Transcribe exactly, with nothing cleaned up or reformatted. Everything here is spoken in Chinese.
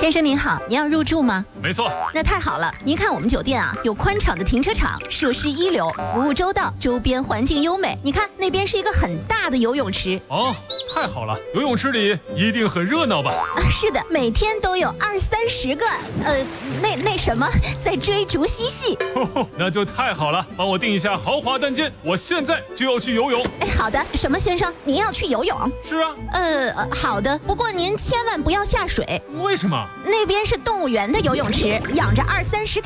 先生您好，您要入住吗？ 没错。 那太好了，您看我们酒店啊，有宽敞的停车场，设施一流，服务周到，周边环境优美。你看那边是一个很大的游泳池。 哦，太好了，游泳池里一定很热闹吧？ 啊，是的，每天都有二三十个，呃，那那什么，在追逐嬉戏。 呵呵，那就太好了，帮我订一下豪华单间，我现在就要去游泳。 哎，好的，什么先生，您要去游泳？ 是啊。 呃，呃好的，不过您千万不要下水。 为什么？ 那边是动物园的游泳池，养着二三十